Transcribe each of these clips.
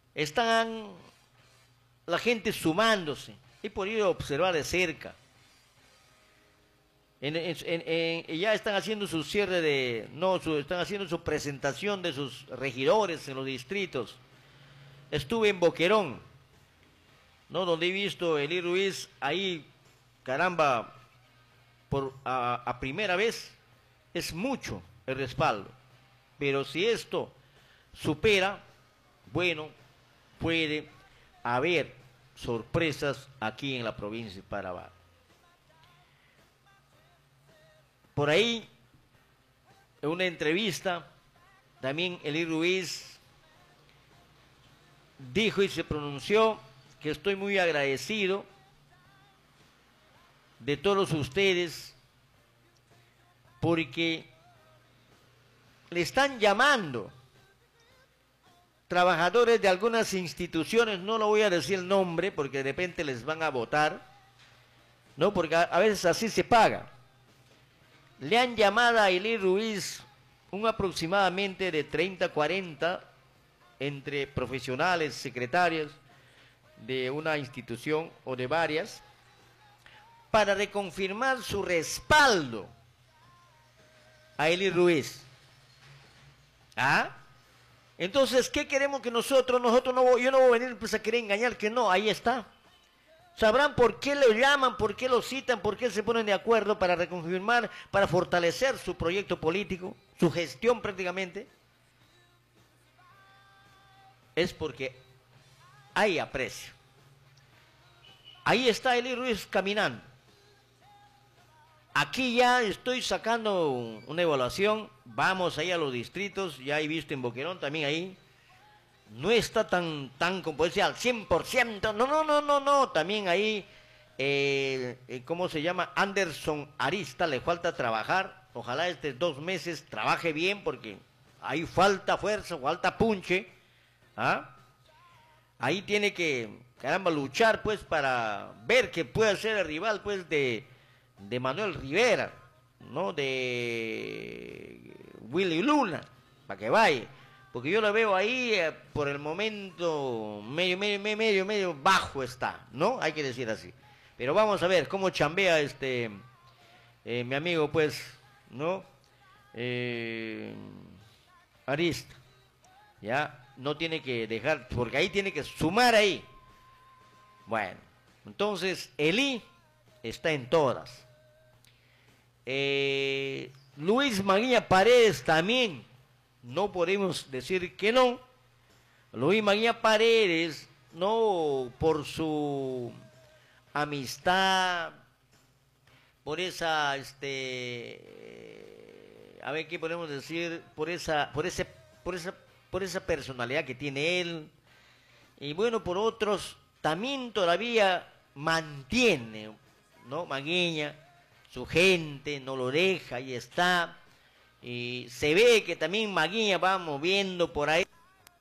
están la gente sumándose. He podido observar de cerca. Ya están haciendo su cierre de, no, están haciendo su presentación de sus regidores en los distritos. Estuve en Boquerón, ¿no? Donde he visto a Eli Ruiz ahí, caramba, a primera vez es mucho el respaldo. Pero si esto supera, bueno, puede haber sorpresas aquí en la provincia de Paraná. Por ahí, en una entrevista, también Eli Ruiz dijo y se pronunció que estoy muy agradecido de todos ustedes porque le están llamando trabajadores de algunas instituciones, no lo voy a decir el nombre porque de repente les van a votar, ¿no? Porque a veces así se paga. Le han llamado a Eli Ruiz un aproximadamente de 30, 40 entre profesionales, secretarios de una institución o de varias, para reconfirmar su respaldo a Eli Ruiz. ¿Ah? Entonces, ¿qué queremos que nosotros no, yo no voy a venir pues, a querer engañar, que no, ahí está. Sabrán por qué lo llaman, por qué lo citan, por qué se ponen de acuerdo para reconfirmar, para fortalecer su proyecto político, su gestión prácticamente. Es porque hay aprecio. Ahí está Eli Ruiz caminando. Aquí ya estoy sacando una evaluación, vamos ahí a los distritos, ya he visto en Boquerón también ahí. No está tan como decía, al 100%, no, también ahí, ¿cómo se llama? Anderson Arista, le falta trabajar, ojalá estos 2 meses trabaje bien, porque ahí falta fuerza, falta punche, ¿ah? Ahí tiene que, caramba, luchar, pues, para ver que puede ser el rival, pues, de Manuel Rivera, ¿no? De Willy Luna, para que vaya. Porque yo lo veo ahí, por el momento, medio bajo está, ¿no? Hay que decir así. Pero vamos a ver cómo chambea mi amigo, pues, ¿no? Arista. Ya, no tiene que dejar, porque ahí tiene que sumar ahí. Bueno, entonces, Eli está en todas. Luis Maguía Paredes también. No podemos decir que no. Luis Maguía Paredes, no por su amistad, por esa, a ver qué podemos decir, por esa personalidad que tiene él, y bueno, por otros, también todavía mantiene, ¿no? Maguiña, su gente, no lo deja, ahí está. Y se ve que también Maguiña va moviendo por ahí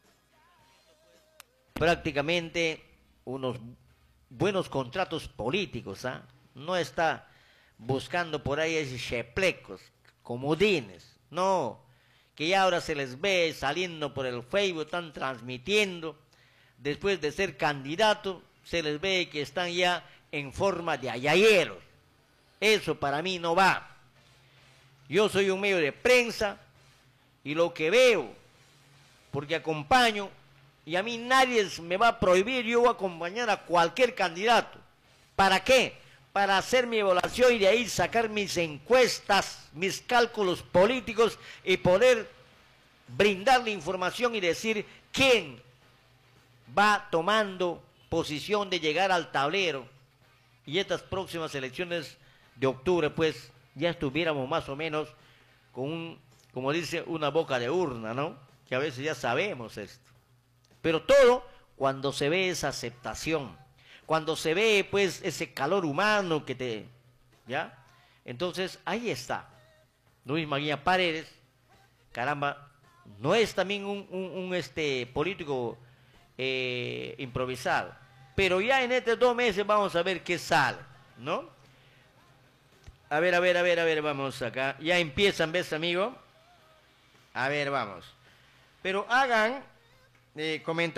prácticamente unos buenos contratos políticos, ¿ah? No está buscando por ahí esos cheplecos, comodines, no, que ya ahora se les ve saliendo por el Facebook, están transmitiendo, después de ser candidato, se les ve que están ya en forma de ayayeros. Eso para mí no va. Yo soy un medio de prensa y lo que veo, porque acompaño, y a mí nadie me va a prohibir, yo voy a acompañar a cualquier candidato. ¿Para qué? Para hacer mi evaluación y de ahí sacar mis encuestas, mis cálculos políticos y poder brindarle información y decir quién va tomando posición de llegar al tablero. Y estas próximas elecciones de octubre, pues, ya estuviéramos más o menos con como dice, una boca de urna, ¿no? Que a veces ya sabemos esto. Pero todo cuando se ve esa aceptación, cuando se ve, pues, ese calor humano que ¿ya? Entonces, ahí está. Luis Maguía Paredes, caramba, no es también un político improvisado. Pero ya en estos 2 meses vamos a ver qué sale, ¿no? A ver, vamos acá. Ya empiezan, ¿ves, amigo? A ver, vamos. Pero hagan comentarios.